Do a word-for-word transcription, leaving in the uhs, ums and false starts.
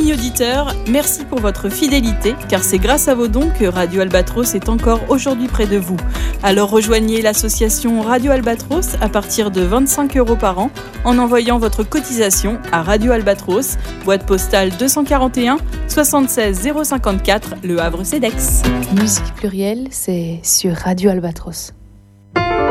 Amis auditeurs, merci pour votre fidélité, car c'est grâce à vos dons que Radio Albatros est encore aujourd'hui près de vous. Alors rejoignez l'association Radio Albatros à partir de vingt-cinq euros par an en envoyant votre cotisation à Radio Albatros, boîte postale deux cent quarante et un soixante-seize zéro cinquante-quatre, Le Havre-Cedex. Musique plurielle, c'est sur Radio Albatros.